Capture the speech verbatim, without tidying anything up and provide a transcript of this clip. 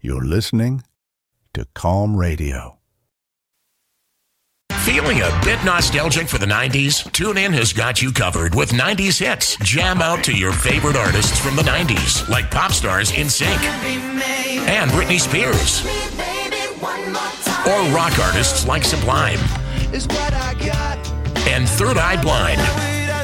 You're listening to Calm Radio. Feeling a bit nostalgic for the nineties? TuneIn has got you covered with nineties hits. Jam out to your favorite artists from the nineties, like pop stars NSYNC and Britney Spears, or rock artists like Sublime and Third Eye Blind.